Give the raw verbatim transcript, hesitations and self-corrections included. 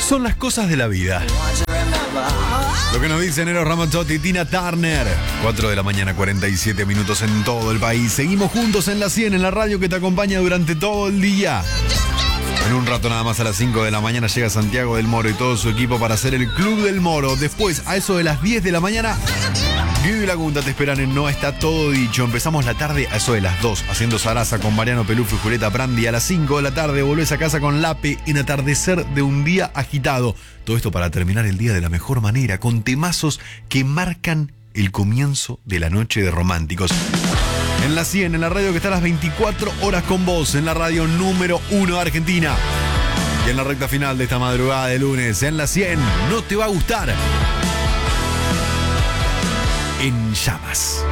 Son las cosas de la vida. Lo que nos dicen Eros Ramazzotti y Tina Turner. cuatro de la mañana, cuarenta y siete minutos en todo el país. Seguimos juntos en la cien, en la radio que te acompaña durante todo el día. En un rato nada más, a las cinco de la mañana, llega Santiago del Moro y todo su equipo para hacer el Club del Moro. Después, a eso de las diez de la mañana, Guido y Lagunda te esperan en No Está Todo Dicho. Empezamos la tarde a eso de las dos, haciendo Sarasa con Mariano Pelufo y Julieta Brandi. A las cinco de la tarde volvés a casa con Lape en Atardecer de un Día Agitado. Todo esto para terminar el día de la mejor manera, con temazos que marcan el comienzo de la noche de románticos. En la cien, en la radio que está a las veinticuatro horas con vos, en la radio número uno de Argentina. Y en la recta final de esta madrugada de lunes, en la cien, no te va a gustar. En llamas.